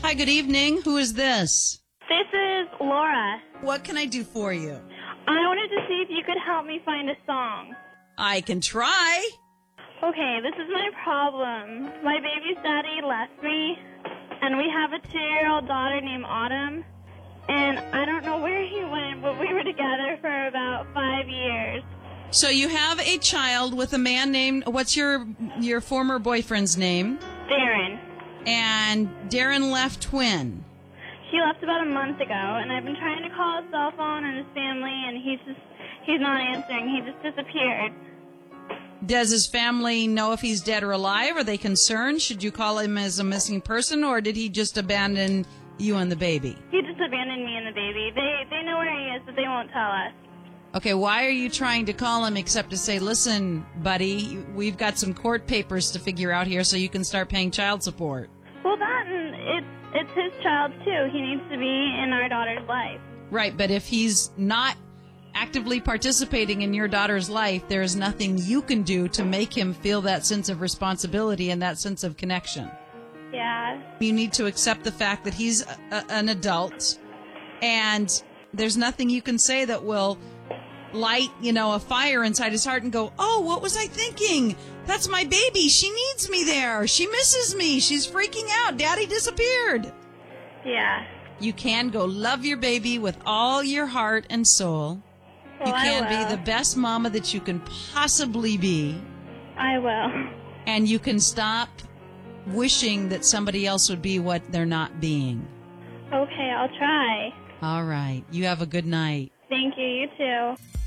Hi, good evening. Who is this? This is Laura. What can I do for you? I wanted to see if you could help me find a song. I can try. Okay, this is my problem. My baby's daddy left me, and we have a 2-year-old daughter named Autumn. And I don't know where he went, but we were together for about 5 years. So you have a child with a man named, what's your former boyfriend's name? Darren. And Darren left when? He left about a month ago, and I've been trying to call his cell phone and his family, and he's not answering. He just disappeared. Does his family know if he's dead or alive? Are they concerned? Should you call him as a missing person, or did he just abandon you and the baby? He just abandoned me and the baby. They know where he is, but they won't tell us. Okay, why are you trying to call him except to say, listen, buddy, we've got some court papers to figure out here so you can start paying child support? Well, that and it's his child, too. He needs to be in our daughter's life. Right, but if he's not actively participating in your daughter's life, there is nothing you can do to make him feel that sense of responsibility and that sense of connection. Yeah. You need to accept the fact that he's an adult, and there's nothing you can say that will light, a fire inside his heart and go, oh, what was I thinking? That's my baby. She needs me there. She misses me. She's freaking out. Daddy disappeared. Yeah. You can go love your baby with all your heart and soul. Well, you can I will. be the best mama that you can possibly be. I will. And you can stop wishing that somebody else would be what they're not being. Okay, I'll try. All right. You have a good night. Thank you. You too.